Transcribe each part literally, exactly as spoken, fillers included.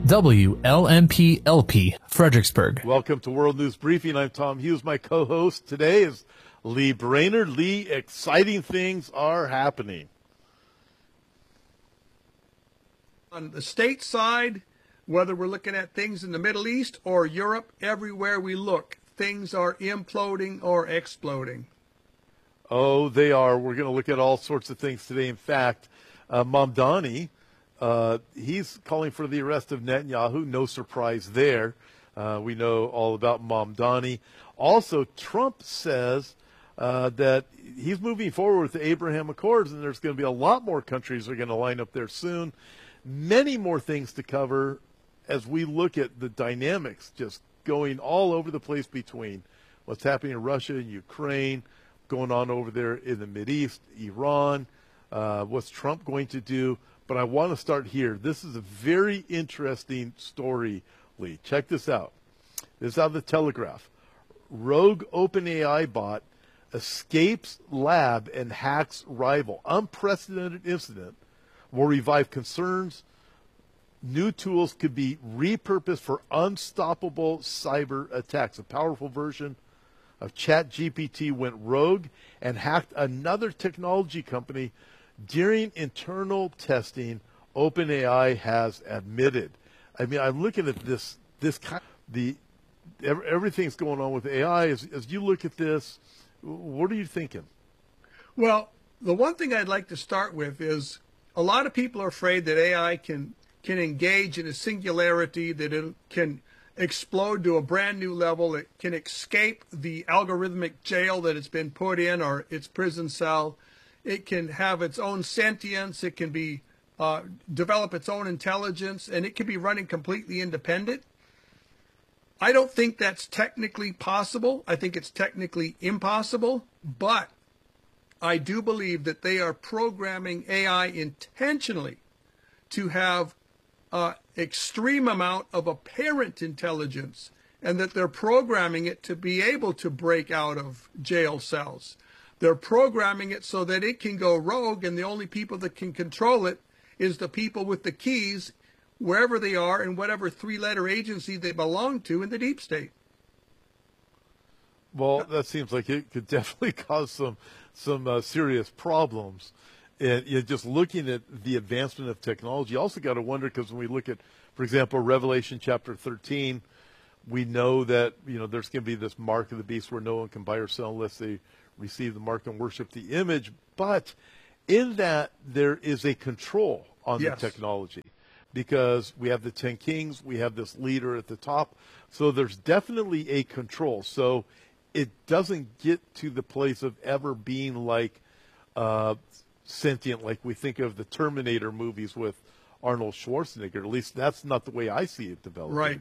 W L M P L P, Fredericksburg. Welcome to World News Briefing. I'm Tom Hughes. My co-host today is Lee Brainerd. Lee, exciting things are happening. On the state side, whether we're looking at things in the Middle East or Europe, everywhere we look, things are imploding or exploding. Oh, they are. We're going to look at all sorts of things today. In fact, uh, Mamdani, uh, he's calling for the arrest of Netanyahu. No surprise there. Uh, we know all about Mamdani. Also, Trump says uh, that he's moving forward with the Abraham Accords, and there's going to be a lot more countries that are going to line up there soon. Many more things to cover as we look at the dynamics just going all over the place between what's happening in Russia and Ukraine, going on over there in the Mideast, Iran, uh, what's Trump going to do. But I want to start here. This is a very interesting story, Lee. Check this out. This is out of the Telegraph. Rogue OpenAI bot escapes lab and hacks rival. Unprecedented incident will revive concerns. New tools could be repurposed for unstoppable cyber attacks. A powerful version of ChatGPT went rogue and hacked another technology company during internal testing, OpenAI has admitted. I mean, I'm looking at this, this kind the everything's going on with A I. As, as you look at this, what are you thinking? Well, the one thing I'd like to start with is a lot of people are afraid that A I can can engage in a singularity, that it can explode to a brand new level, it can escape the algorithmic jail that it's been put in or its prison cell. It can have its own sentience, it can be uh, develop its own intelligence, and it can be running completely independent. I don't think that's technically possible. I think it's technically impossible, but I do believe that they are programming A I intentionally to have uh, extreme amount of apparent intelligence, and that they're programming it to be able to break out of jail cells. They're programming it so that it can go rogue, and the only people that can control it is the people with the keys, wherever they are and whatever three-letter agency they belong to in the deep state. Well, that seems like it could definitely cause some some uh, serious problems. And you know, just looking at the advancement of technology, you also got to wonder, because when we look at, for example, Revelation chapter thirteen, we know that you know there's going to be this mark of the beast where no one can buy or sell unless they receive the mark and worship the image. But in that, there is a control on yes. the technology, because we have the ten kings, we have this leader at the top. So there's definitely a control. So it doesn't get to the place of ever being like uh, sentient, like we think of the Terminator movies with Arnold Schwarzenegger. At least that's not the way I see it developing. Right.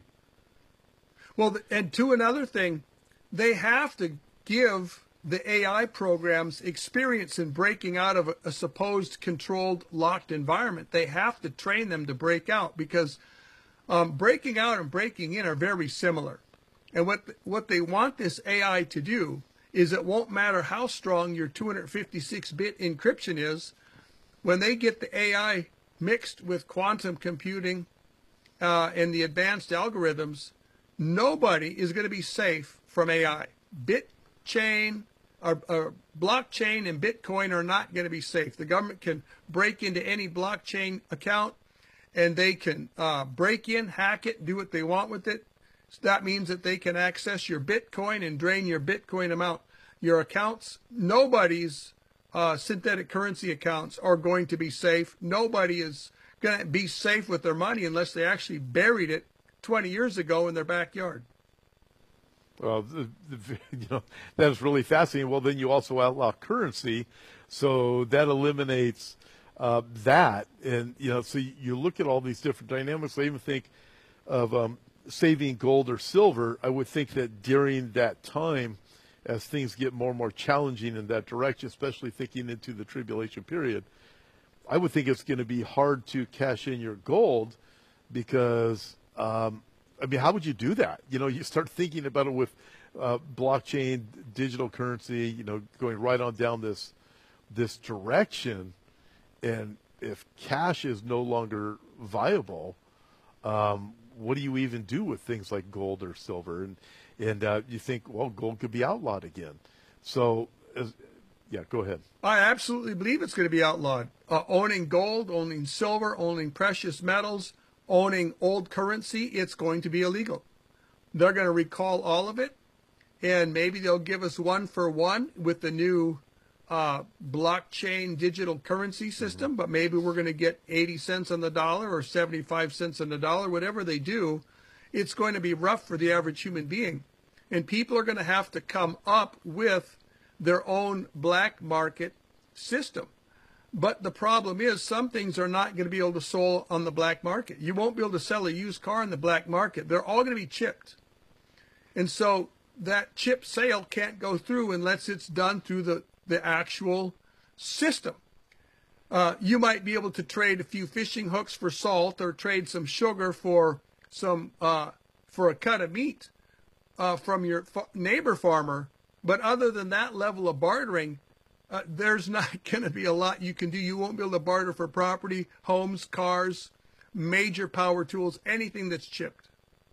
Well, and to another thing, they have to give the A I programs experience in breaking out of a, a supposed controlled, locked environment. They have to train them to break out, because um, breaking out and breaking in are very similar. And what what they want this A I to do is, it won't matter how strong your two fifty-six bit encryption is, when they get the A I mixed with quantum computing uh, and the advanced algorithms, nobody is going to be safe from A I. Bitchain, Our, our blockchain and Bitcoin are not going to be safe. The government can break into any blockchain account, and they can uh, break in, hack it, do what they want with it. So that means that they can access your Bitcoin and drain your Bitcoin amount. Your accounts, nobody's uh, synthetic currency accounts are going to be safe. Nobody is going to be safe with their money unless they actually buried it twenty years ago in their backyard. Well, the, the, you know, that's really fascinating. Well, then you also outlaw currency, so that eliminates uh, that. And, you know, so you look at all these different dynamics. I even think of um, saving gold or silver. I would think that during that time, as things get more and more challenging in that direction, especially thinking into the tribulation period, I would think it's going to be hard to cash in your gold, because um, – I mean, how would you do that? You know, you start thinking about it with uh, blockchain, digital currency, you know, going right on down this this direction. And if cash is no longer viable, um, what do you even do with things like gold or silver? And and uh, you think, well, gold could be outlawed again. So, as, yeah, go ahead. I absolutely believe it's going to be outlawed. Uh, owning gold, owning silver, owning precious metals, owning old currency, it's going to be illegal. They're going to recall all of it, and maybe they'll give us one for one with the new uh, blockchain digital currency system, mm-hmm. but maybe we're going to get eighty cents on the dollar or seventy-five cents on the dollar, whatever they do. It's going to be rough for the average human being. And people are going to have to come up with their own black market system. But the problem is some things are not going to be able to sell on the black market. You won't be able to sell a used car in the black market. They're all going to be chipped. And so that chip sale can't go through unless it's done through the, the actual system. Uh, you might be able to trade a few fishing hooks for salt or trade some sugar for some uh, for a cut of meat uh, from your fa- neighbor farmer. But other than that level of bartering, uh, there's not going to be a lot you can do. You won't be able to barter for property, homes, cars, major power tools, anything that's chipped.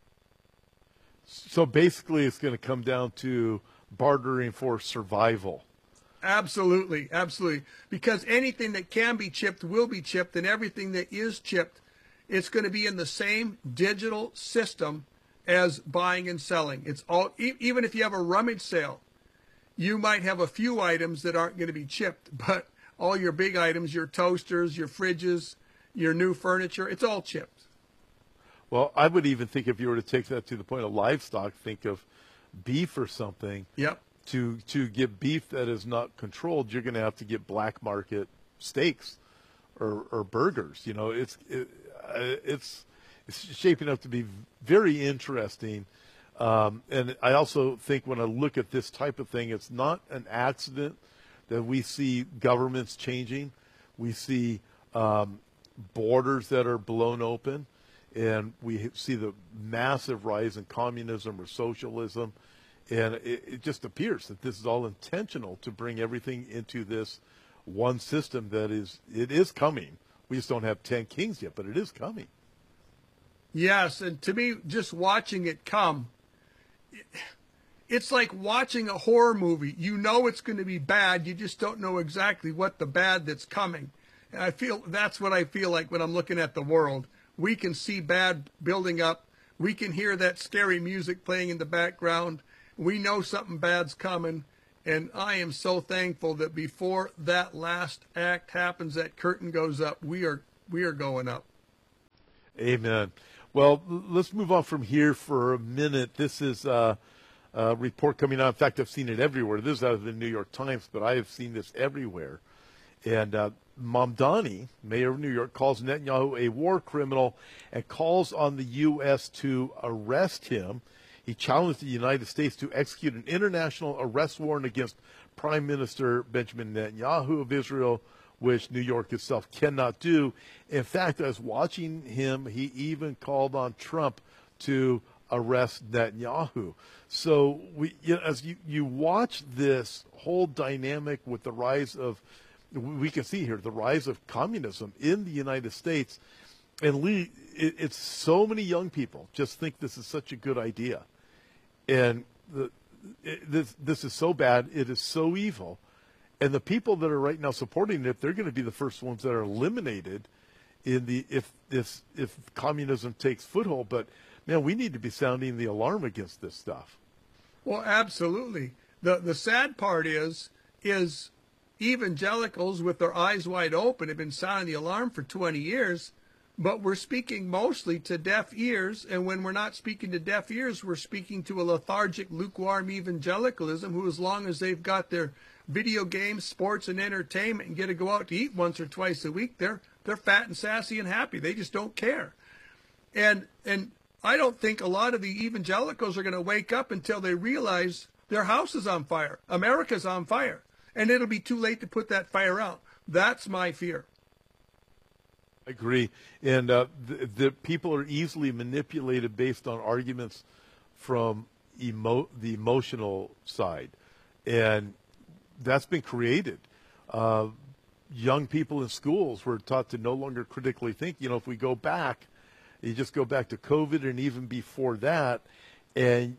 So basically it's going to come down to bartering for survival. Absolutely, absolutely. Because anything that can be chipped will be chipped, and everything that is chipped, it's going to be in the same digital system as buying and selling. It's all, even if you have a rummage sale, you might have a few items that aren't going to be chipped, but all your big items, your toasters, your fridges, your new furniture, it's all chipped. Well, I would even think if you were to take that to the point of livestock, think of beef or something. Yep. To to get beef that is not controlled, you're going to have to get black market steaks or, or burgers. You know, it's it, it's it's shaping up to be very interesting. Um, and I also think when I look at this type of thing, it's not an accident that we see governments changing. We see um, borders that are blown open. And we see the massive rise in communism or socialism. And it, it just appears that this is all intentional to bring everything into this one system that is, it is coming. We just don't have ten kings yet, but it is coming. Yes, and to me, just watching it come, it's like watching a horror movie. You know it's going to be bad. You just don't know exactly what the bad that's coming. And I feel that's what I feel like when I'm looking at the world. We can see bad building up. We can hear that scary music playing in the background. We know something bad's coming. And I am so thankful that before that last act happens, that curtain goes up, we are we are going up. Amen. Well, let's move on from here for a minute. This is a, a report coming out. In fact, I've seen it everywhere. This is out of the New York Times, but I have seen this everywhere. And uh, Mamdani, mayor of New York, calls Netanyahu a war criminal and calls on the U S to arrest him. He challenged the United States to execute an international arrest warrant against Prime Minister Benjamin Netanyahu of Israel, which New York itself cannot do. In fact, I was watching him. He even called on Trump to arrest Netanyahu. So we, you know, as you, you watch this whole dynamic with the rise of, we can see here, the rise of communism in the United States. And Lee, it, it's so many young people just think this is such a good idea. And the, it, this, this is so bad. It is so evil. And the people that are right now supporting it, they're going to be the first ones that are eliminated in the if this if communism takes foothold. But man, we need to be sounding the alarm against this stuff. Well, absolutely. The the sad part is is evangelicals with their eyes wide open have been sounding the alarm for twenty years, but we're speaking mostly to deaf ears. And when we're not speaking to deaf ears, we're speaking to a lethargic, lukewarm evangelicalism who, as long as they've got their video games, sports, and entertainment and get to go out to eat once or twice a week, they're they're fat and sassy and happy. They just don't care. And and I don't think a lot of the evangelicals are going to wake up until they realize their house is on fire. America's on fire. And it'll be too late to put that fire out. That's my fear. I agree. And uh, the, the people are easily manipulated based on arguments from emo- the emotional side. And that's been created. Uh, young people in schools were taught to no longer critically think. You know, if we go back, You just go back to COVID and even before that, and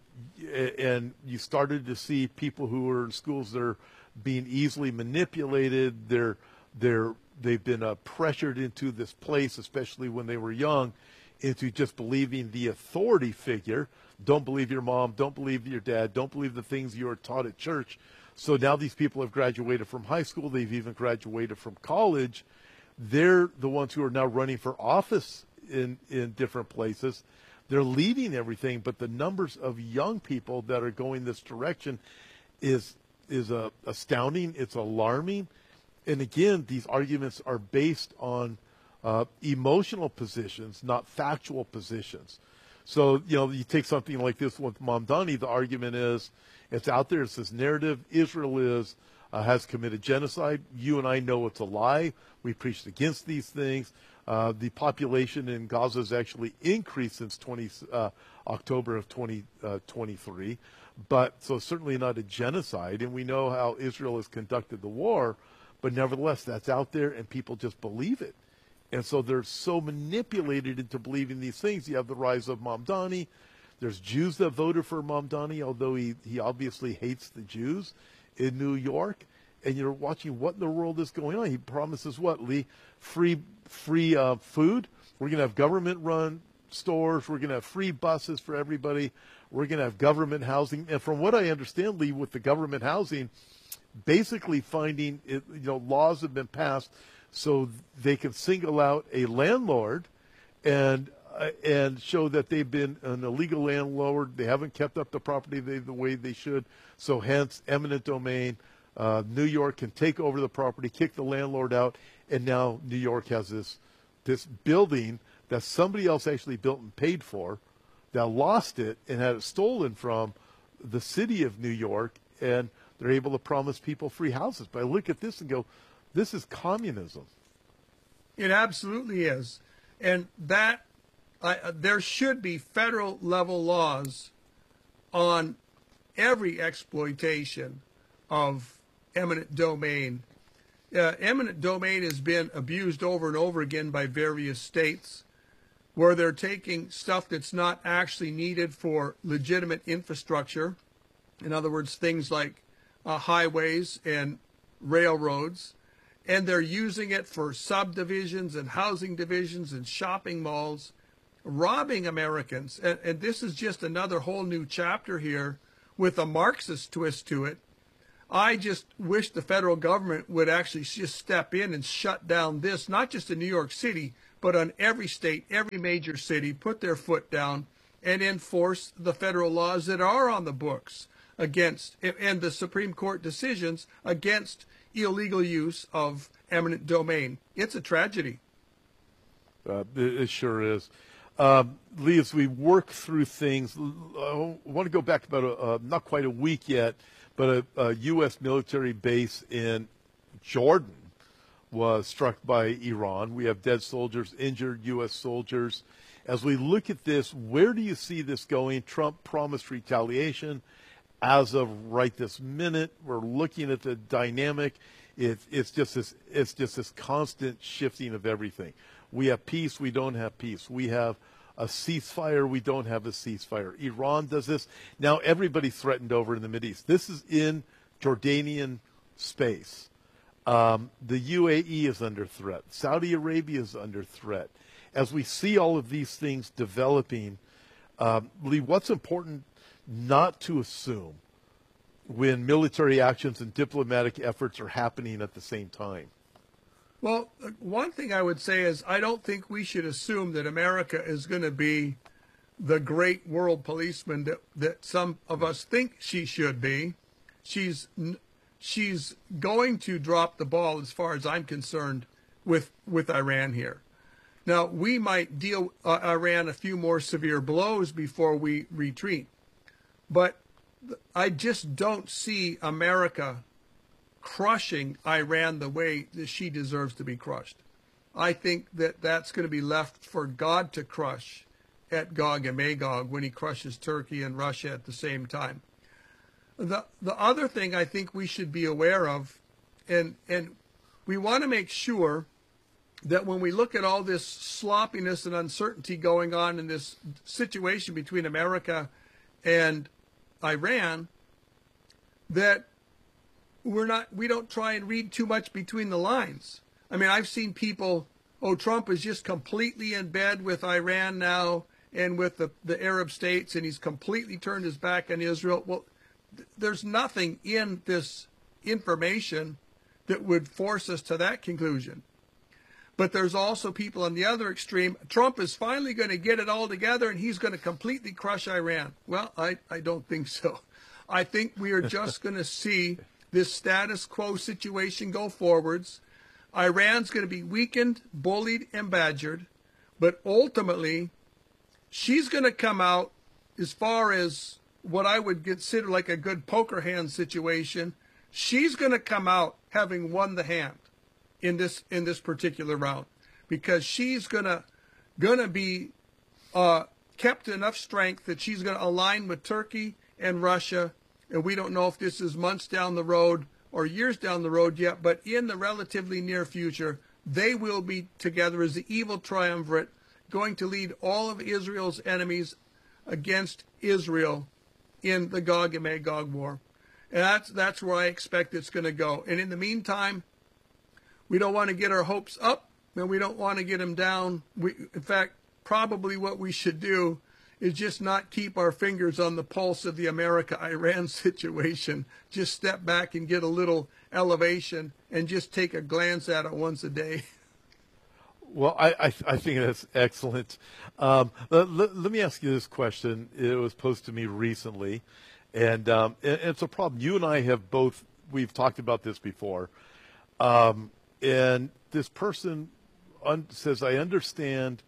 and you started to see people who are in schools that are being easily manipulated. They're they're they've been uh, pressured into this place, especially when they were young, into just believing the authority figure. Don't believe your mom. Don't believe your dad. Don't believe the things you were taught at church. So now these people have graduated from high school. They've even graduated from college. They're the ones who are now running for office in, in different places. They're leading everything, but the numbers of young people that are going this direction is is uh, astounding. It's alarming. And again, these arguments are based on uh, emotional positions, not factual positions. So, you know, you take something like this with Mamdani, the argument is, it's out there, it's this narrative, Israel is, uh, has committed genocide. You and I know it's a lie. We preached against these things. Uh, the population in Gaza has actually increased since twenty, uh, October of twenty twenty-three. But so certainly not a genocide. And we know how Israel has conducted the war. But nevertheless, that's out there and people just believe it. And so they're so manipulated into believing these things. You have the rise of Mamdani. There's Jews that voted for Mamdani, although he, he obviously hates the Jews in New York. And you're watching what in the world is going on. He promises what, Lee? Free free uh, food. We're going to have government-run stores. We're going to have free buses for everybody. We're going to have government housing. And from what I understand, Lee, with the government housing, basically finding, it, you know, laws have been passed so they can single out a landlord and uh, and show that they've been an illegal landlord. They haven't kept up the property they, the way they should. So hence, eminent domain. Uh, New York can take over the property, kick the landlord out, and now New York has this this building that somebody else actually built and paid for, that lost it and had it stolen from the city of New York, and they're able to promise people free houses. But I look at this and go, this is communism. It absolutely is. And that uh, there should be federal level laws on every exploitation of eminent domain. Uh, eminent domain has been abused over and over again by various states where they're taking stuff that's not actually needed for legitimate infrastructure. In other words, things like uh, highways and railroads, and they're using it for subdivisions and housing divisions and shopping malls, robbing Americans. And, and this is just another whole new chapter here with a Marxist twist to it. I just wish the federal government would actually just step in and shut down this, not just in New York City, but on every state, every major city, put their foot down and enforce the federal laws that are on the books against, and the Supreme Court decisions against illegal use of eminent domain. It's a tragedy. Uh, it, it sure is. Um, Lee, as we work through things, I want to go back about a, uh, not quite a week yet, but a, a U S military base in Jordan was struck by Iran. We have dead soldiers, injured U S soldiers. As we look at this, where do you see this going? Trump promised retaliation. As of right this minute, we're looking at the dynamic. It, it's just this. It's just this constant shifting of everything. We have peace. We don't have peace. We have a ceasefire. We don't have a ceasefire. Iran does this. Now everybody's threatened over in the Mideast. This is in Jordanian space. Um, the U A E is under threat. Saudi Arabia is under threat. As we see all of these things developing, um, Lee, what's important not to assume when military actions and diplomatic efforts are happening at the same time? Well, one thing I would say is I don't think we should assume that America is going to be the great world policeman that, that some of us think she should be. She's she's going to drop the ball as far as I'm concerned with with Iran here. Now, we might deal uh, Iran a few more severe blows before we retreat. But I just don't see America crushing Iran the way that she deserves to be crushed. I think that that's going to be left for God to crush at Gog and Magog when he crushes Turkey and Russia at the same time. The the other thing I think we should be aware of, and and we want to make sure that when we look at all this sloppiness and uncertainty going on in this situation between America and Iran, that we're not, we don't try and read too much between the lines. I mean, I've seen people, oh, Trump is just completely in bed with Iran now and with the, the Arab states, and he's completely turned his back on Israel. Well, th- there's nothing in this information that would force us to that conclusion. But there's also people on the other extreme. Trump is finally going to get it all together and he's going to completely crush Iran. Well, I, I don't think so. I think we are just going to see this status quo situation go forwards. Iran's going to be weakened, bullied, and badgered. But ultimately, she's going to come out as far as what I would consider like a good poker hand situation. She's going to come out having won the hand in this in this particular round, because she's gonna gonna be uh, kept enough strength that she's gonna align with Turkey and Russia, and we don't know if this is months down the road or years down the road yet, but in the relatively near future, they will be together as the evil triumvirate, going to lead all of Israel's enemies against Israel in the Gog and Magog war, and that's that's where I expect it's going to go. And in the meantime, we don't want to get our hopes up, and we don't want to get them down. We, in fact, probably what we should do is just not keep our fingers on the pulse of the America-Iran situation. Just step back and get a little elevation and just take a glance at it once a day. Well, I, I, I think that's excellent. Um, let, let, let me ask you this question. It was posed to me recently, and, um, and it's a problem. You and I have both, we've talked about this before. Um, And this person un- says, I understand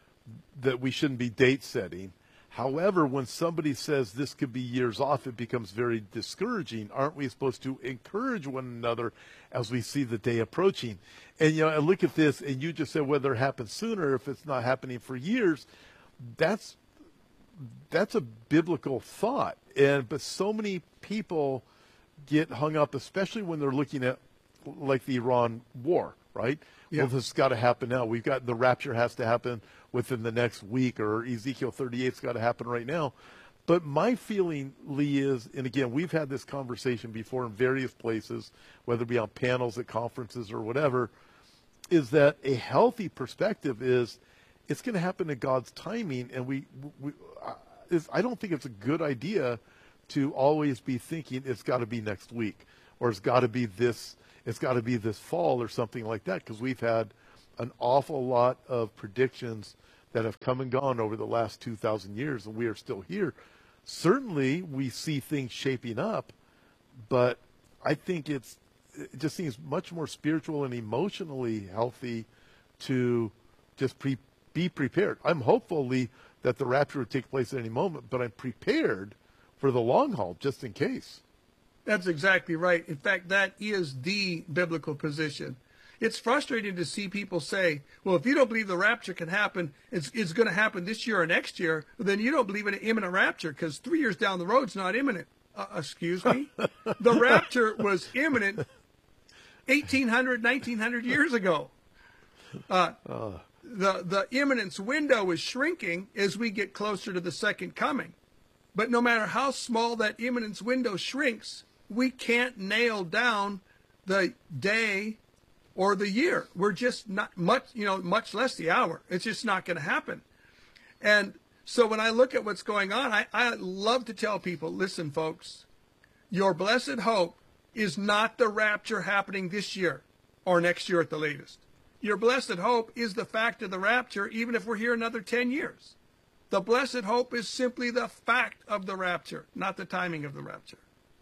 that we shouldn't be date setting. However, when somebody says this could be years off, it becomes very discouraging. Aren't we supposed to encourage one another as we see the day approaching? And, you know, I look at this, and you just said whether it happens sooner, if it's not happening for years, that's that's a biblical thought. And but so many people get hung up, especially when they're looking at like the Iran war, right? Yeah. Well, this has got to happen now. We've got the rapture has to happen within the next week, or Ezekiel thirty-eight's got to happen right now. But my feeling, Lee, is, and again, we've had this conversation before in various places, whether it be on panels at conferences or whatever, is that a healthy perspective is it's going to happen in God's timing, and we, we is, I don't think it's a good idea to always be thinking it's got to be next week, or it's got to be this. It's got to be this fall or something like that, because we've had an awful lot of predictions that have come and gone over the last two thousand years, and we are still here. Certainly, we see things shaping up, but I think it's it just seems much more spiritual and emotionally healthy to just pre- be prepared. I'm hopeful, Lee, that the rapture would take place at any moment, but I'm prepared for the long haul just in case. That's exactly right. In fact, that is the biblical position. It's frustrating to see people say, well, if you don't believe the rapture can happen, it's, it's going to happen this year or next year, then you don't believe in an imminent rapture, because three years down the road is not imminent. Uh, excuse me? The rapture was imminent eighteen hundred, nineteen hundred years ago. Uh, uh. The, the imminence window is shrinking as we get closer to the second coming. But no matter how small that imminence window shrinks, we can't nail down the day or the year. We're just not much, you know, much less the hour. It's just not going to happen. And so when I look at what's going on, I, I love to tell people, listen, folks, your blessed hope is not the rapture happening this year or next year at the latest. Your blessed hope is the fact of the rapture, even if we're here another ten years. The blessed hope is simply the fact of the rapture, not the timing of the rapture.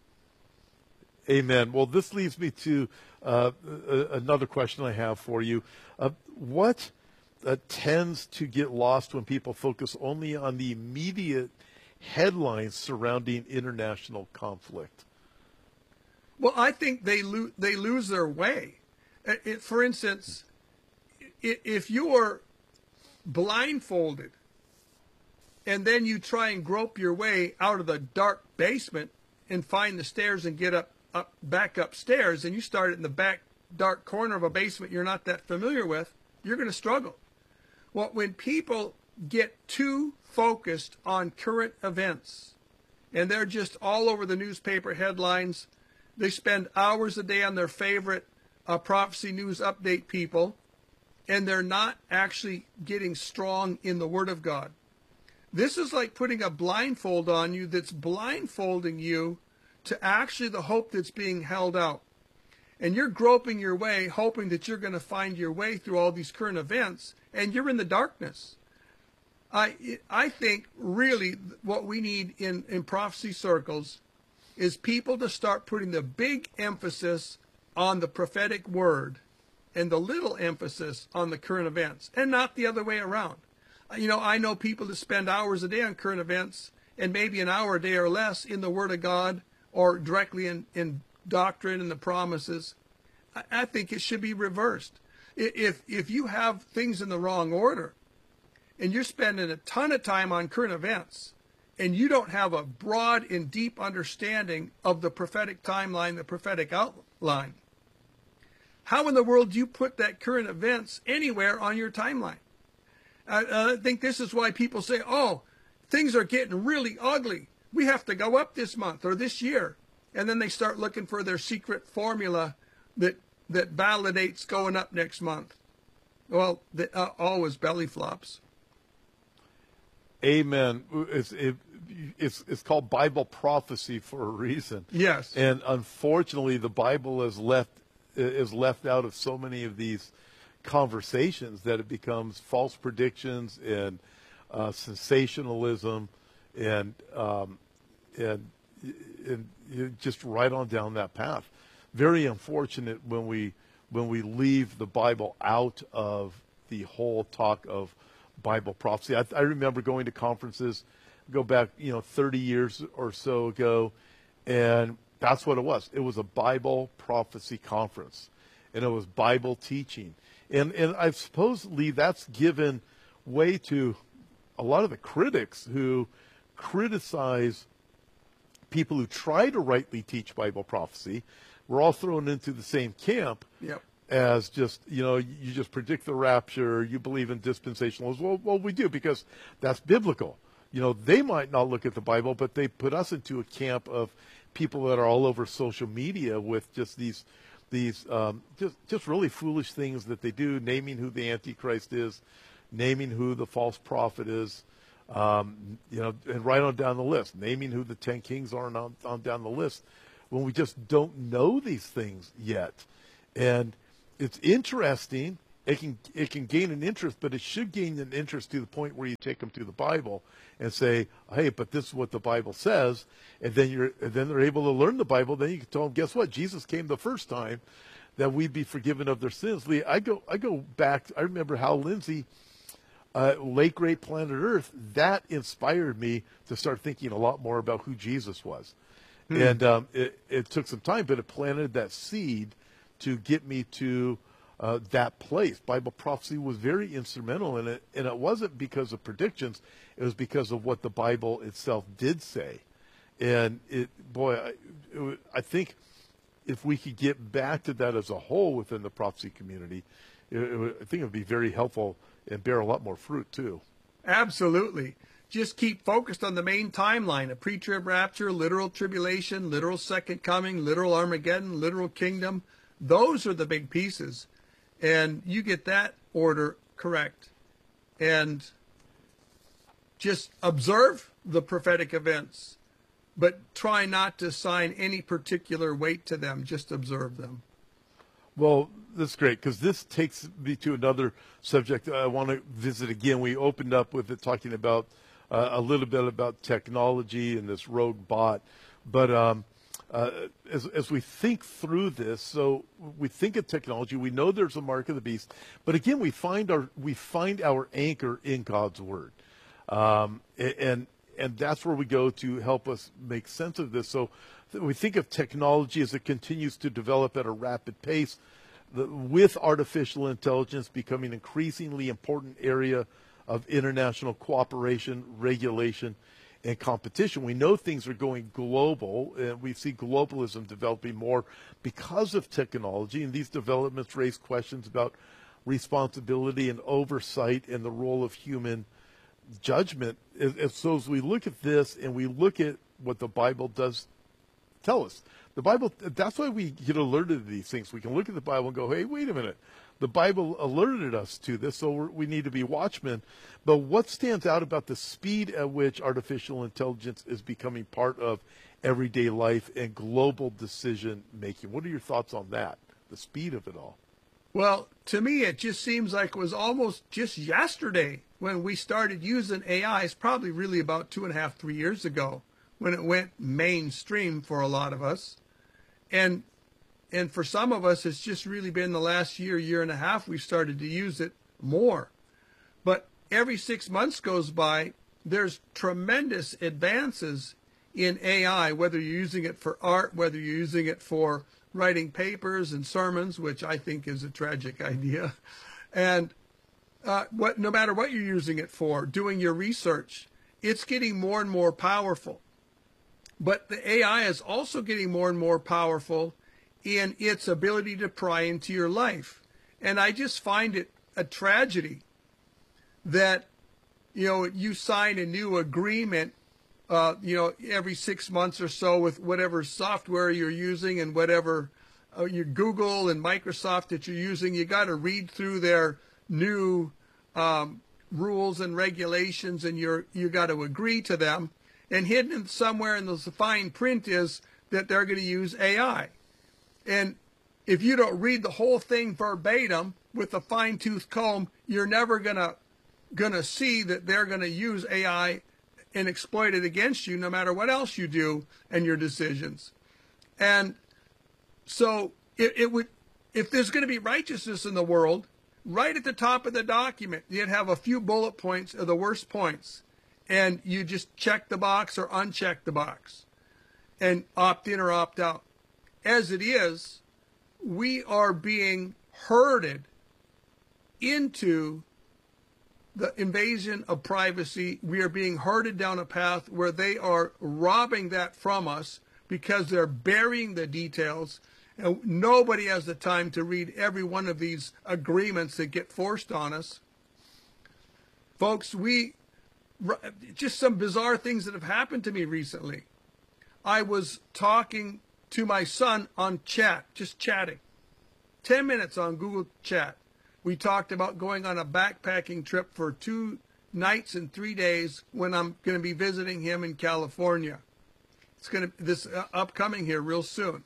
Amen. Well, this leads me to uh, another question I have for you. Uh, what uh, tends to get lost when people focus only on the immediate headlines surrounding international conflict? Well, I think they lo- they lose their way. It, for instance, if you are blindfolded and then you try and grope your way out of the dark basement and find the stairs and get up Up, back upstairs, and you start in the back dark corner of a basement you're not that familiar with, you're going to struggle. Well, when people get too focused on current events and they're just all over the newspaper headlines, they spend hours a day on their favorite uh, prophecy news update people, and they're not actually getting strong in the Word of God. This is like putting a blindfold on you that's blindfolding you to actually the hope that's being held out. And you're groping your way, hoping that you're going to find your way through all these current events, and you're in the darkness. I I think really what we need in, in prophecy circles is people to start putting the big emphasis on the prophetic word and the little emphasis on the current events, and not the other way around. You know, I know people that spend hours a day on current events and maybe an hour a day or less in the Word of God or directly in, in doctrine and the promises. I, I think it should be reversed. If, if you have things in the wrong order and you're spending a ton of time on current events and you don't have a broad and deep understanding of the prophetic timeline, the prophetic outline, how in the world do you put that current events anywhere on your timeline? I, I think this is why people say, oh, things are getting really ugly. We have to go up this month or this year. And then they start looking for their secret formula that that validates going up next month. Well, the, uh, always belly flops. Amen. It's, it, it's, it's called Bible prophecy for a reason. Yes. And unfortunately, the Bible is left is left out of so many of these conversations that it becomes false predictions and uh, sensationalism and um, and and you just right on down that path. Very unfortunate when we when we leave the Bible out of the whole talk of Bible prophecy. I, I remember going to conferences, go back you know thirty years or so ago, and that's what it was. It was a Bible prophecy conference, and it was Bible teaching. And and I suppose, Lee, that's given way to a lot of the critics who criticize people who try to rightly teach Bible prophecy. We're all thrown into the same camp Yep. as just, you know, you just predict the rapture, you believe in dispensationalism. Well, well, we do because that's biblical. You know, they might not look at the Bible, but they put us into a camp of people that are all over social media with just these these um, just just really foolish things that they do, naming who the Antichrist is, naming who the false prophet is, um, you know, and right on down the list, naming who the ten kings are and on, on down the list, when we just don't know these things yet. And it's interesting. It can it can gain an interest, but it should gain an interest to the point where you take them to the Bible and say, "Hey, but this is what the Bible says," and then you're and then they're able to learn the Bible. Then you can tell them, "Guess what? Jesus came the first time that we'd be forgiven of their sins." Lee, I go I go back. I remember Hal Lindsey, uh, late great Planet Earth. That inspired me to start thinking a lot more about who Jesus was, hmm. and um, it, it took some time, but it planted that seed to get me to. Uh, that place. Bible prophecy was very instrumental in it, and it wasn't because of predictions. It was because of what the Bible itself did say. And it, boy, I, it, I think if we could get back to that as a whole within the prophecy community, it, it, I think it would be very helpful and bear a lot more fruit too. Absolutely. Just keep focused on the main timeline: a pre-trib rapture, literal tribulation, literal second coming, literal Armageddon, literal kingdom. Those are the big pieces. And you get that order correct. And just observe the prophetic events, but try not to assign any particular weight to them. Just observe them. Well, that's great, because this takes me to another subject I want to visit again. We opened up with it talking about uh, a little bit about technology and this rogue bot. But um, Uh, as, as we think through this, so we think of technology, we know there's a mark of the beast, but again, we find our we find our anchor in God's word, um, and and that's where we go to help us make sense of this. So we think of technology as it continues to develop at a rapid pace, the, with artificial intelligence becoming an increasingly important area of international cooperation, regulation, and competition. We know things are going global, and we see globalism developing more because of technology, and these developments raise questions about responsibility and oversight and the role of human judgment. And so as we look at this and we look at what the Bible does tell us, the Bible, that's why we get alerted to these things. We can look at the Bible and go, hey, wait a minute. The Bible alerted us to this, so we're, we need to be watchmen. But what stands out about the speed at which artificial intelligence is becoming part of everyday life and global decision making? What are your thoughts on that, the speed of it all? Well, to me, it just seems like it was almost just yesterday when we started using A I. It's probably really about two and a half, three years ago when it went mainstream for a lot of us. And and for some of us, it's just really been the last year, year and a half, we've started to use it more. But every six months goes by, there's tremendous advances in A I, whether you're using it for art, whether you're using it for writing papers and sermons, which I think is a tragic idea. And uh, what, no matter what you're using it for, doing your research, it's getting more and more powerful. But the A I is also getting more and more powerful in its ability to pry into your life. And I just find it a tragedy that, you know, you sign a new agreement, uh, you know, every six months or so with whatever software you're using and whatever uh, your Google and Microsoft that you're using. You got to read through their new um, rules and regulations, and you're you got to agree to them. And hidden somewhere in the fine print is that they're going to use A I. And if you don't read the whole thing verbatim with a fine-tooth comb, you're never gonna gonna see that they're gonna use A I and exploit it against you, no matter what else you do and your decisions. And so it, it would, if there's going to be righteousness in the world, right at the top of the document, you'd have a few bullet points of the worst points, and you just check the box or uncheck the box, and opt in or opt out. As it is, we are being herded into the invasion of privacy. We are being herded down a path where they are robbing that from us because they're burying the details, and nobody has the time to read every one of these agreements that get forced on us. Folks, we just some bizarre things that have happened to me recently. I was talking to my son on chat, just chatting. Ten minutes on Google Chat. We talked about going on a backpacking trip for two nights and three days when I'm going to be visiting him in California. It's going to this uh, upcoming here real soon.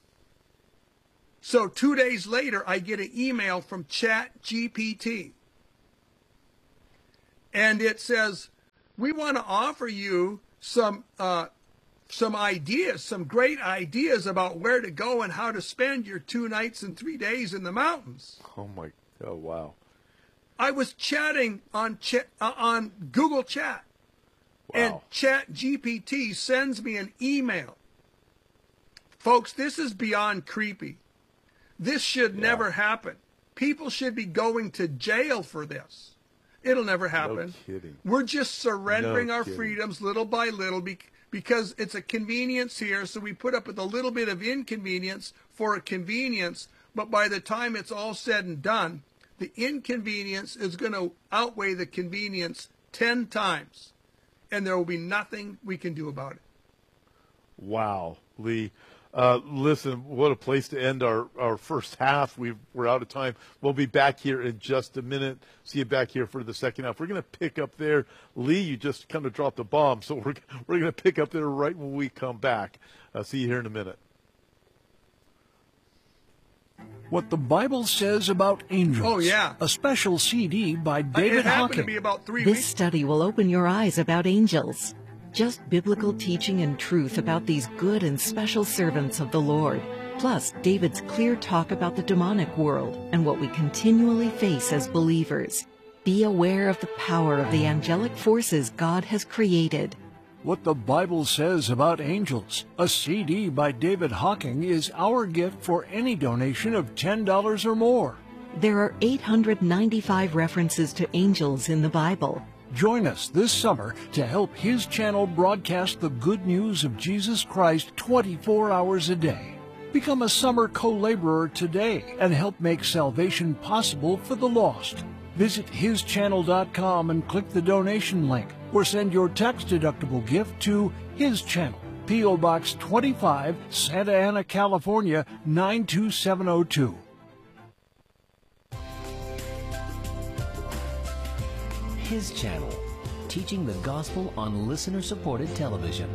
So two days later, I get an email from Chat G P T. And it says, we want to offer you some uh, some ideas, some great ideas about where to go and how to spend your two nights and three days in the mountains. Oh, my, oh, wow. I was chatting on ch- uh, on Google Chat, Wow. and Chat G P T sends me an email. Folks, this is beyond creepy. This should yeah. never happen. People should be going to jail for this. It'll never happen. No kidding. We're just surrendering No our kidding. freedoms little by little be- because it's a convenience here, so we put up with a little bit of inconvenience for a convenience, but by the time it's all said and done, the inconvenience is going to outweigh the convenience ten times, and there will be nothing we can do about it. Wow, Lee. Uh, listen, what a place to end our, our first half. We've, we're out of time. We'll be back here in just a minute. See you back here for the second half. We're going to pick up there. Lee, you just kind of dropped a bomb, so we're, we're going to pick up there right when we come back. Uh, see you here in a minute. What the Bible Says About Angels. Oh, yeah. A special C D by It David happened Hawking. to be about three This weeks. study will open your eyes about angels. Just biblical teaching and truth about these good and special servants of the Lord. Plus, David's clear talk about the demonic world and what we continually face as believers. Be aware of the power of the angelic forces God has created. What the Bible Says About Angels. A C D by David Hawking is our gift for any donation of ten dollars or more. There are eight hundred ninety-five references to angels in the Bible. Join us this summer to help his channel broadcast the good news of Jesus Christ twenty-four hours a day. Become a summer co-laborer today and help make salvation possible for the lost. Visit his channel dot com and click the donation link, or send your tax-deductible gift to His Channel, P O. Box twenty-five, Santa Ana, California, nine two seven oh two. His Channel, teaching the gospel on listener-supported television.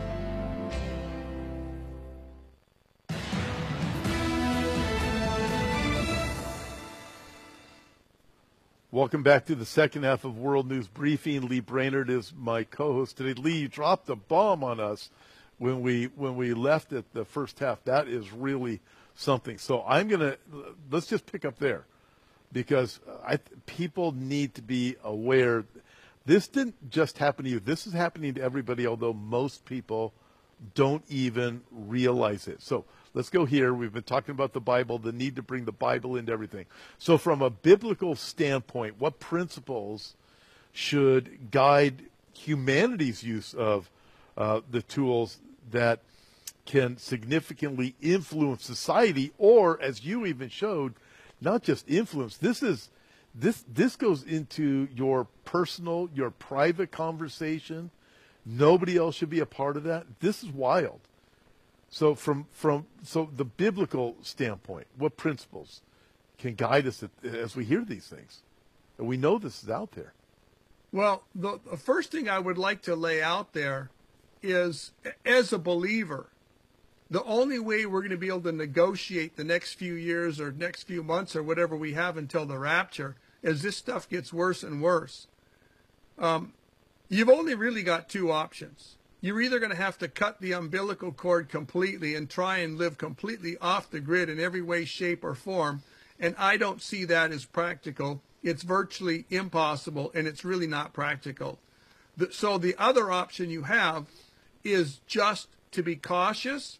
Welcome back to the second half of World News Briefing. Lee Brainerd is my co-host today. Lee, you dropped a bomb on us when we when we left at the first half. That is really something. So I'm gonna let's just pick up there, because I people need to be aware. This didn't just happen to you. This is happening to everybody, although most people don't even realize it. So let's go here. We've been talking about the Bible, the need to bring the Bible into everything. So from a biblical standpoint, what principles should guide humanity's use of uh, the tools that can significantly influence society, or, as you even showed, not just influence. This is this this goes into your personal, your private conversation. Nobody else should be a part of that. This is wild. So from from so the biblical standpoint, what principles can guide us as we hear these things? And we know this is out there. Well, the, the first thing I would like to lay out there is, as a believer, the only way we're going to be able to negotiate the next few years or next few months or whatever we have until the rapture, as this stuff gets worse and worse, um, you've only really got two options. You're either going to have to cut the umbilical cord completely and try and live completely off the grid in every way, shape, or form, and I don't see that as practical. It's virtually impossible, and it's really not practical. The, so the other option you have is just to be cautious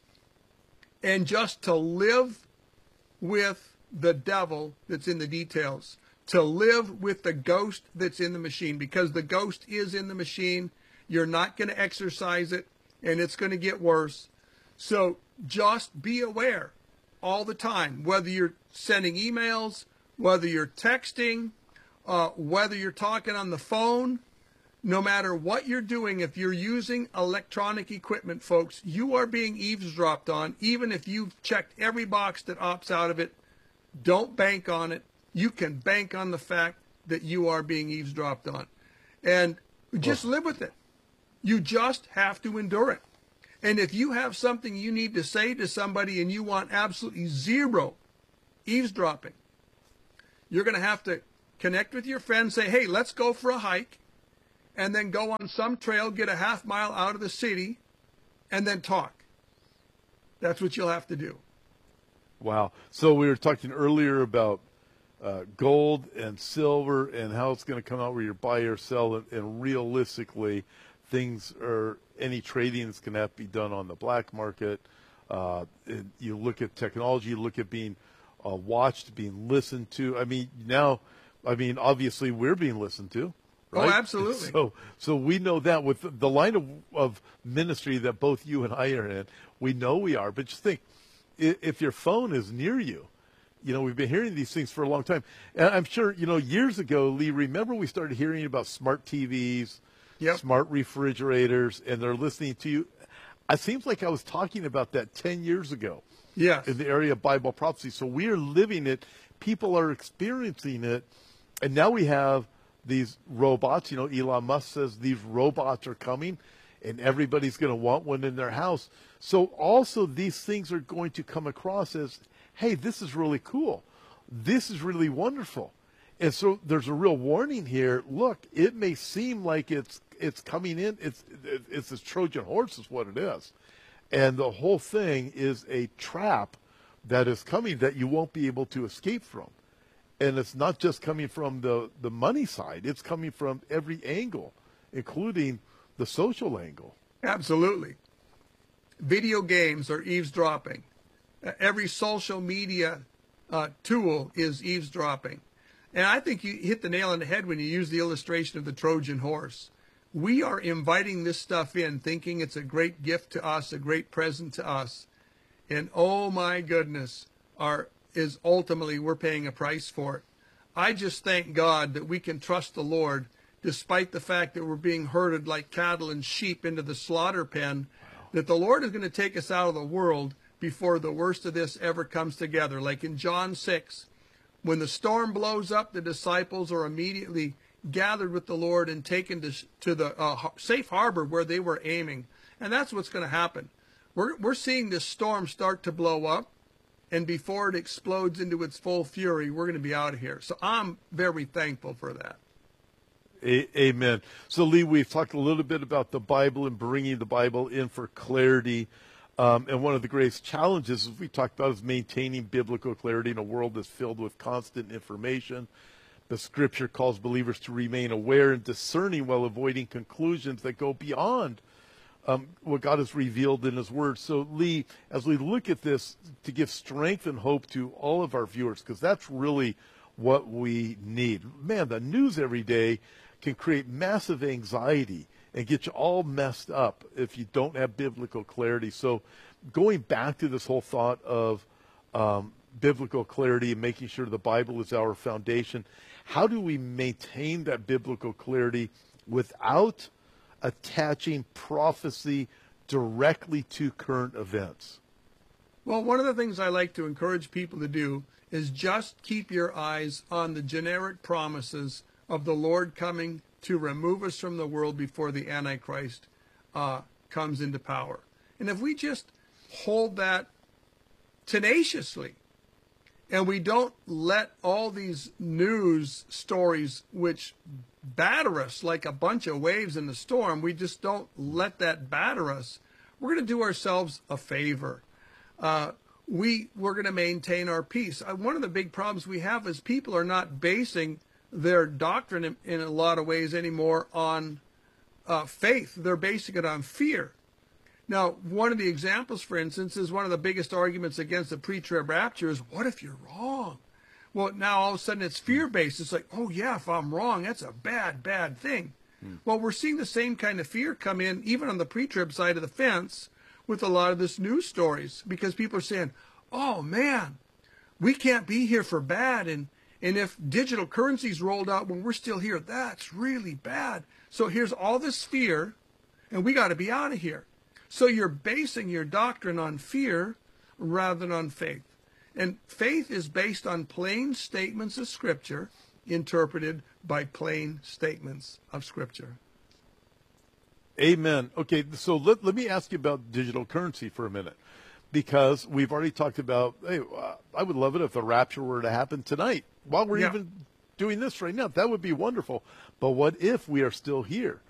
and just to live with the devil that's in the details, to live with the ghost that's in the machine, because the ghost is in the machine. You're not going to exercise it, and it's going to get worse. So just be aware all the time, whether you're sending emails, whether you're texting, uh, whether you're talking on the phone, no matter what you're doing. If you're using electronic equipment, folks, you are being eavesdropped on. Even if you've checked every box that opts out of it, don't bank on it. You can bank on the fact that you are being eavesdropped on. And just live with it. You just have to endure it. And if you have something you need to say to somebody and you want absolutely zero eavesdropping, you're going to have to connect with your friend, say, hey, let's go for a hike, and then go on some trail, get a half mile out of the city, and then talk. That's what you'll have to do. Wow. So we were talking earlier about uh, gold and silver and how it's going to come out where you buy or sell, and, and realistically, things are, any trading is going to have to be done on the black market. Uh, and you look at technology, you look at being uh, watched, being listened to. I mean, now, I mean, obviously we're being listened to. Right? Oh, absolutely. So, so we know that with the line of, of ministry that both you and I are in, we know we are. But just think, if your phone is near you, you know, we've been hearing these things for a long time. And I'm sure, you know, years ago, Lee, remember we started hearing about smart T Vs, yep. smart refrigerators, and they're listening to you. It seems like I was talking about that ten years ago. Yes. In the area of Bible prophecy. So we are living it. People are experiencing it. And now we have these robots. You know, Elon Musk says these robots are coming, and everybody's going to want one in their house. So also these things are going to come across as, hey, this is really cool. This is really wonderful. And so there's a real warning here. Look, it may seem like it's it's coming in. It's it's this Trojan horse is what it is. And the whole thing is a trap that is coming that you won't be able to escape from. And it's not just coming from the, the money side. It's coming from every angle, including the social angle. Absolutely. Video games are eavesdropping. Uh, every social media uh, tool is eavesdropping. And I think you hit the nail on the head when you use the illustration of the Trojan horse. We are inviting this stuff in, thinking it's a great gift to us, a great present to us. And oh my goodness, our is ultimately we're paying a price for it. I just thank God that we can trust the Lord despite the fact that we're being herded like cattle and sheep into the slaughter pen, that the Lord is going to take us out of the world before the worst of this ever comes together. Like in John six, when the storm blows up, the disciples are immediately gathered with the Lord and taken to, to the uh, safe harbor where they were aiming. And that's what's going to happen. We're, we're seeing this storm start to blow up, and before it explodes into its full fury, we're going to be out of here. So I'm very thankful for that. A- Amen. So, Lee, we've talked a little bit about the Bible and bringing the Bible in for clarity. Um, and one of the greatest challenges, as we talked about, is maintaining biblical clarity in a world that's filled with constant information. The Scripture calls believers to remain aware and discerning while avoiding conclusions that go beyond um, what God has revealed in His Word. So, Lee, as we look at this, to give strength and hope to all of our viewers, because that's really what we need. Man, the news every day can create massive anxiety and get you all messed up if you don't have biblical clarity. So going back to this whole thought of um, biblical clarity and making sure the Bible is our foundation, how do we maintain that biblical clarity without attaching prophecy directly to current events? Well, one of the things I like to encourage people to do is just keep your eyes on the generic promises of the Lord coming to remove us from the world before the Antichrist uh, comes into power. And if we just hold that tenaciously, and we don't let all these news stories which batter us like a bunch of waves in the storm, we just don't let that batter us, we're going to do ourselves a favor. Uh, we, we're going to maintain our peace. Uh, one of the big problems we have is people are not basing their doctrine in, in a lot of ways anymore on uh, faith. They're basing it on fear. Now, one of the examples, for instance, is one of the biggest arguments against the pre-trib rapture is, what if you're wrong? Well, now all of a sudden it's fear-based. It's like, oh yeah, if I'm wrong, that's a bad, bad thing. Hmm. Well, we're seeing the same kind of fear come in, even on the pre-trib side of the fence, with a lot of this news stories, because people are saying, oh man, we can't be here for bad, and And if digital currency's rolled out when we're still here, that's really bad. So here's all this fear, and we got to be out of here. So you're basing your doctrine on fear rather than on faith. And faith is based on plain statements of Scripture interpreted by plain statements of Scripture. Amen. Okay, so let, let me ask you about digital currency for a minute, because we've already talked about, hey, uh, I would love it if the rapture were to happen tonight while we're yeah. even doing this right now. That would be wonderful. But what if we are still here?